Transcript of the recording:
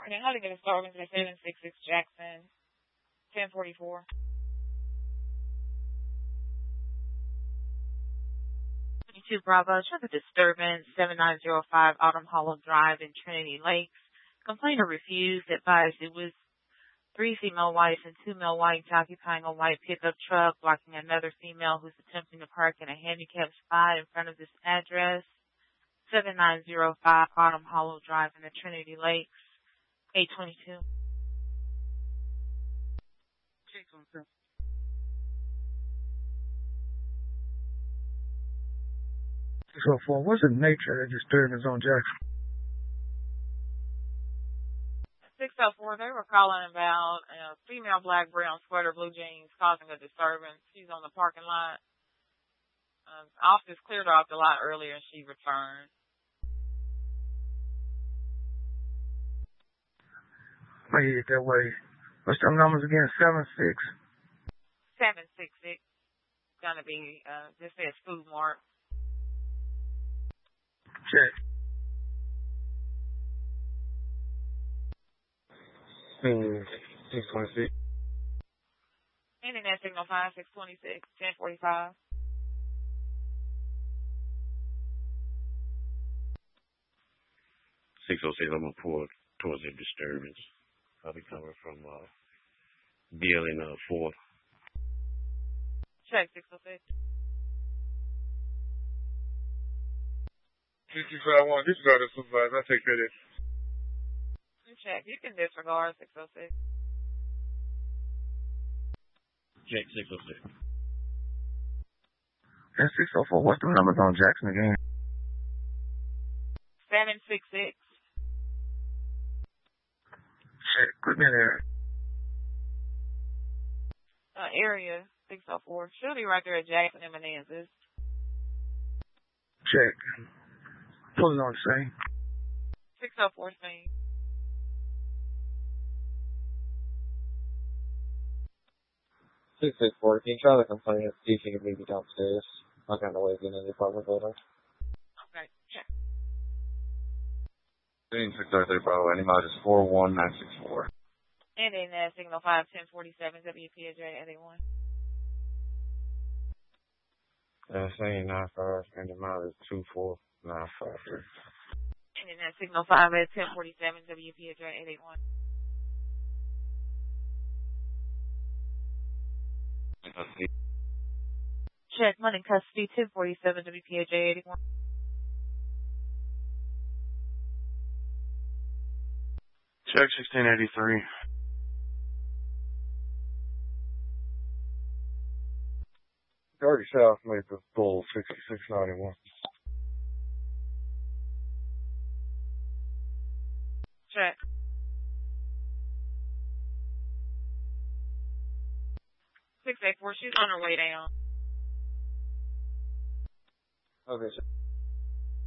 Morning. How to get a start with 766 Jackson, 1044. 22 Bravo, traffic disturbance, 7905 Autumn Hollow Drive in Trinity Lakes. Complainer refused, advised it was 3 female whites and 2 male whites occupying a white pickup truck, blocking another female who's attempting to park in a handicapped spot in front of this address. 7905 Autumn Hollow Drive in the Trinity Lakes. 822. So far, what's the nature of the disturbance on Jackson? 604, they were calling about a female black brown sweater, blue jeans, causing a disturbance. She's on the parking lot. Officers cleared her off the lot earlier and she returned. Made it that way. What's them numbers again? 76? 766. It's going to be, this says Food Mart. Check. Hmm. 626. Internet signal 5626, 1045. 606, I'm going to pull towards a disturbance. I'll be coming from Bill in 4th. Check 606. 651, disregard the supervisor. I take that in. Check. You can disregard 606. Check 606. And 604, what's the numbers on Jackson again? 766. Check. Put me there. Area 604. She'll be right there at Jackson and Menendez. Check. Pulling on the same. 604 same. 664. Can you try to complain if you can meet me downstairs? I'm kind of waiting in the apartment building. Okay, check. 633, Bravo. Any mileage is 41964. And in signal 51047 WPJ 81. Saying 95 and the mileage is 24953. And in signal 5 at 1047 WPJ 81. Check, money custody 1047 WPJ 81. Check 1683. Dirty South made the bull 6691. Check. Six 8 4. She's on her way down. Okay, sir.